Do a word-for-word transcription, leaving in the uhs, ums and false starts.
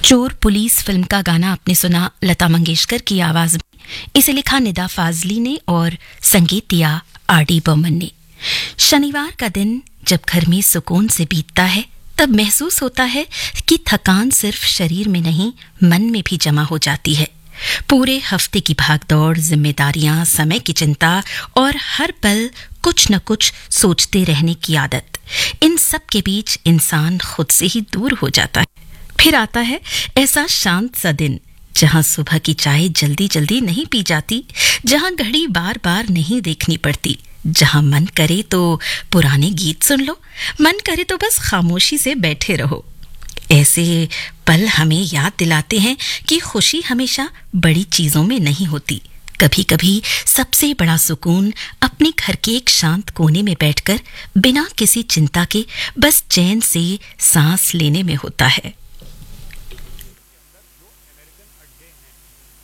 चोर police film का गाना आपने सुना लता मंगेशकर की आवाज में। इसे लिखा निदा फाजली ने और संगीत दिया आर डी बर्मन ने। शनिवार का दिन जब घर में सुकून से बीतता है तब महसूस होता है कि थकान सिर्फ शरीर में नहीं मन में भी जमा हो जाती है। पूरे हफ्ते की भागदौड़, जिम्मेदारियां, समय की चिंता और हर पल कुछ न कुछ सोचते रहने की आदत, इन सब के बीच इंसान खुद से ही दूर हो जाता है। फिर आता है ऐसा शांत सा दिन जहां सुबह की चाय जल्दी जल्दी नहीं पी जाती, जहां घड़ी बार बार नहीं देखनी पड़ती, जहां मन करे तो पुराने गीत सुन लो, मन करे तो बस खामोशी से बैठे रहो। ऐसे पल हमें याद दिलाते हैं कि खुशी हमेशा बड़ी चीजों में नहीं होती। कभी कभी सबसे बड़ा सुकून अपने घर के एक शांत कोने में बैठकर बिना किसी चिंता के बस चैन से सांस लेने में होता है।